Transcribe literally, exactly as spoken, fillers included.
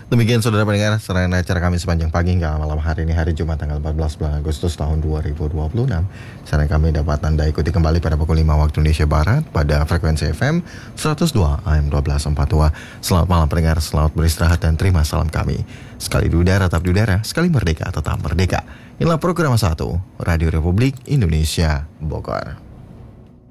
Demikian saudara pendengar, serangkaian acara kami sepanjang pagi hingga malam hari ini, hari Jumat tanggal empat belas bulan Agustus tahun dua ribu dua puluh enam. Serang kami dapat Anda ikuti kembali pada pukul lima waktu Indonesia Barat pada frekuensi F M seratus dua A M dua belas empat dua. Selamat malam pendengar, selamat beristirahat dan terima salam kami. Sekali di udara tetap di udara, sekali merdeka tetap merdeka. Inilah program satu Radio Republik Indonesia Bogor.